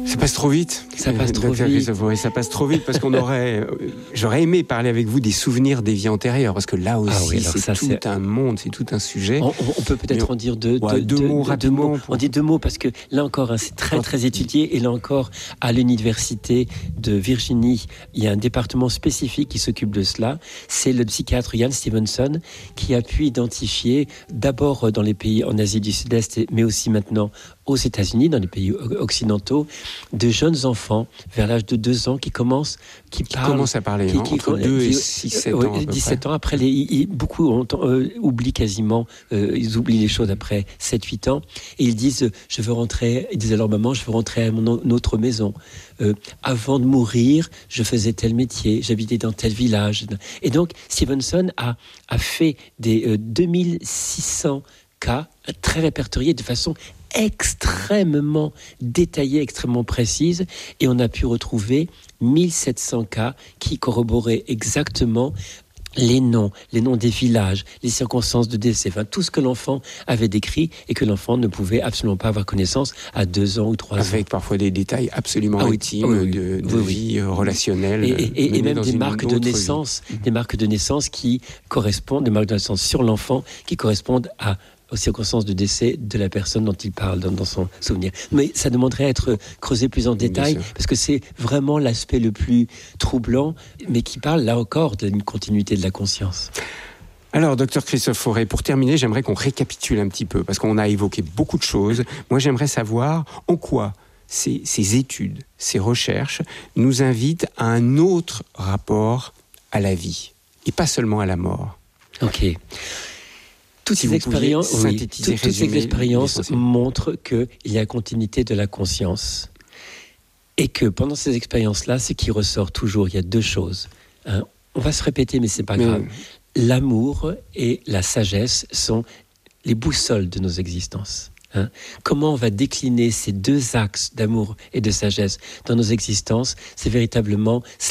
Ça passe trop vite. Ça passe trop vite. Ça passe trop vite parce j'aurais aimé parler avec vous des souvenirs des vies antérieures parce que là aussi, c'est un monde, c'est tout un sujet. On peut peut-être en dire deux mots rapidement. On dit deux mots parce que là encore, c'est très très étudié et là encore, à l'université de Virginie, il y a un département spécifique qui s'occupe de cela. C'est le psychiatre Ian Stevenson qui a pu identifier d'abord dans les pays en Asie du Sud-Est, mais aussi maintenant aux États-Unis, dans les pays occidentaux, de jeunes enfants vers l'âge de 2 ans qui commencent à parler, entre 2 et 6-7 ans. 17 ans. Après, beaucoup oublient quasiment, ils oublient les choses après 7-8 ans. Et ils disent, ils disent à leur maman, je veux rentrer à notre maison. Avant de mourir, je faisais tel métier, j'habitais dans tel village. Et donc, Stevenson a fait des 2600 cas très répertoriés de façon extrêmement détaillée, extrêmement précise, et on a pu retrouver 1700 cas qui corroboraient exactement les noms des villages, les circonstances de décès, tout ce que l'enfant avait décrit et que l'enfant ne pouvait absolument pas avoir connaissance à 2 ans ou 3 ans. Avec parfois des détails absolument intimes de vie relationnelle. Et même des marques de naissance, des marques de naissance qui correspondent, des marques de naissance sur l'enfant qui correspondent aux circonstances de décès de la personne dont il parle dans son souvenir. Mais ça demanderait à être creusé plus en détail, parce que c'est vraiment l'aspect le plus troublant, mais qui parle là encore d'une continuité de la conscience. Alors, docteur Christophe Fauré, pour terminer, j'aimerais qu'on récapitule un petit peu, parce qu'on a évoqué beaucoup de choses. Moi, j'aimerais savoir en quoi ces études, ces recherches nous invitent à un autre rapport à la vie, et pas seulement à la mort. Ok. Toutes ces expériences montrent qu'il y a continuité de la conscience. Et que pendant ces expériences-là, ce qui ressort toujours, il y a 2 choses. On va se répéter, mais ce n'est pas grave. L'amour et la sagesse sont les boussoles de nos existences. Comment on va décliner ces 2 axes d'amour et de sagesse dans nos existences, c'est véritablement